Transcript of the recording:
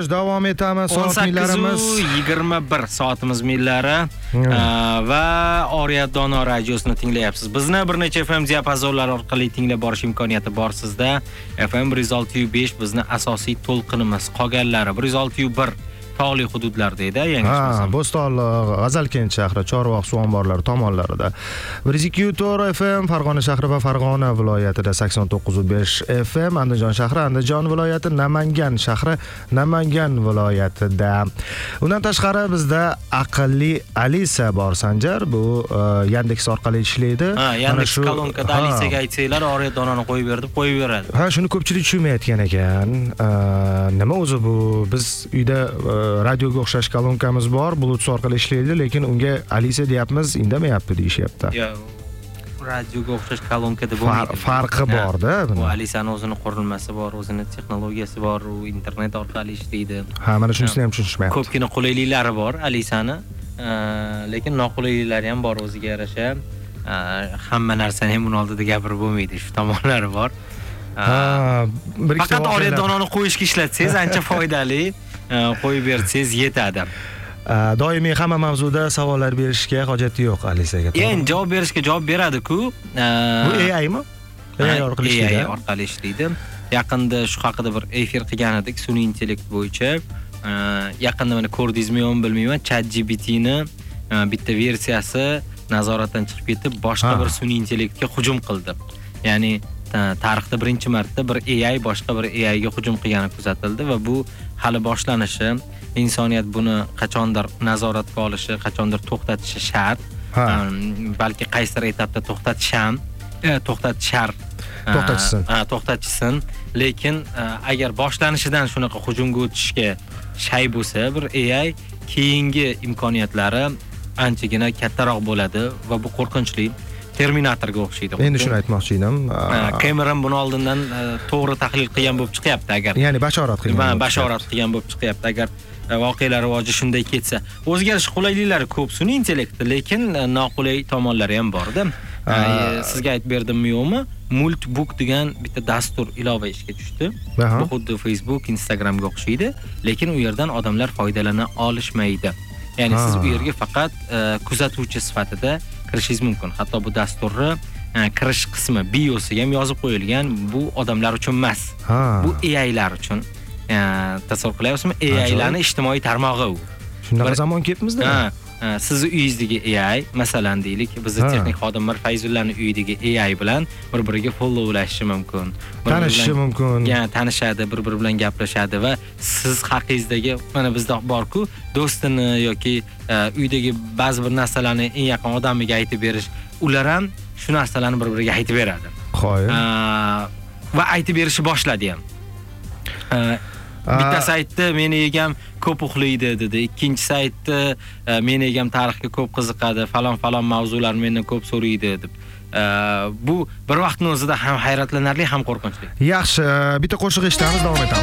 xo'sh, davom etamiz. Soat millarimiz 18:21 soatimiz millari va Oriyat Dono radiosini tinglayapsiz. Bizni bir necha FM diapazonlari orqali tinglab borish imkoniyati bor sizda. FM 106.5 bizni asosiy to'lqinimiz. Qolganlari 106.1 tog'li hududlarda edi, yanglishmasam. Bo'stonliq, G'azalkent shahri, Chorvoq suv omborlari tomonlarida. 102.4 FM Farg'ona shahri va Farg'ona viloyatida 89.5 FM Andijon shahri, Andijon viloyati, Namangan shahri, Namangan viloyatida. Undan tashqari bizda aqlli Alisa bor Sanjar. Bu Yandex orqali ishlaydi. Yandex kolonkada Alisaga aytsanglar, Oriyat Dononi qo'yib berdi, qo'yib beradi. Shuni ko'pchilik tushunmayotgan ekan. Nima o'zi bu? Biz uyda radioga o'xshash kolonkamiz bor, Bluetooth orqali ishlaydi, lekin unga Alisa deyapmiz, indamayapti deyishyapti. Yo'q, radioga o'xshash kolonka deb bo'lmaydi. Farqi bor-da. Bu Alisani o'zining qurilmasi bor, o'zining texnologiyasi bor, u internet orqali ishlaydi. Mana shunisini ham tushunishmayapti. Ko'pgina qulayliklari bor Alisani, lekin noqulayliklari ham bor o'ziga yarasha. Hamma narsani ham uni oldida gapirib bo'lmaydi, shu tomonlari bor. Faqat Oriyat Dononi qo'yishga ishlatsangiz ancha foydali. Qo'yib bersangiz yetadi. Doimiy hamma mavzuda savollar berishga hojati yo'q Alisaga. Endi javob berishga javob beradi-ku. Bu AI mi? AI orqali ishlaydi. AI orqali ishlaydi. Yaqinda shu haqida bir efir qilgan edik sun'iy intellekt bo'yicha. Yaqinda mana ko'rdingizmi yo'qmi bilmayman, ChatGPT ni bitta versiyasi nazoratdan chiqib ketib, boshqa bir sun'iy intellektga hujum qildi. Ya'ni tarixda birinchi marta bir AI boshqa bir AI ga hujum qilgani kuzatildi va bu hali boshlanishi, insoniyat buni qachondir nazoratga olishi, qachondir to'xtatishi shart. Balki qaysidir etapda to'xtatishsin. Lekin agar boshlanishidan shunaqa hujumga o'tishga shay bo'lsa, bir AI keyingi imkoniyatlari anchagina kattaroq bo'ladi va bu qo'rqinchli. Terminatorga o'xshaydi. Endi shuni aytmoqchi edim. Cameron buni oldindan to'g'ri tahlil qilgan bo'lib chiqyapti agar. Ya'ni bashorat qilgan. Bashorat qilgan bo'lib chiqyapti agar voqealar rivoji shunday ketsa. O'zgarish qulayliklari ko'p sun'iy intellektda, lekin noqulay tomonlari ham bor-da. Sizga aytib berdimmi yo'qmi? Multbook degan bitta dastur ilova ishga tushdi. Bu xuddi Facebook, Instagramga o'xshaydi, lekin u yerdan odamlar foydalana olishmaydi. Ya'ni siz u yerga faqat kuzatuvchi sifatida kirishingiz mumkin. Hatto bu dasturni kirish qismi biosiga ham yozib qo'yilgan. Bu odamlar uchun emas. Bu AI'lar uchun. Tasavvur qilyapsizmi? AI'larning ijtimoiy tarmog'i u. Shunaqa zamon ketmizda. Sizni uyingizdagi AI, masalan deylik, bizning texnik xodimlar Fayzullarning uyidagi AI bilan bir-biriga followlashishi mumkin. Tanishishi mumkin. Tanishadi, bir-biri bilan gaplashadi va siz haqingizdagi mana bizda bor-ku, do'stini yoki uydagi ba'zi bir narsalarni eng yaqin odamiga aytib berish, ular ham shu narsalarni bir-biriga aytib beradi. Qo'y. Va aytib berishni boshladi ham. Bitta saytda meni egam ko'p uxlaydi dedi. Ikkinchi saytda meni egam tarixga ko'p qiziqadi, falon mavzular mendan ko'p so'raydi deb. Bu bir vaqtning o'zida ham hayratlanarli, ham qo'rqinchli. Yaxshi, bitta qo'shiq eshitamiz, davom etamiz.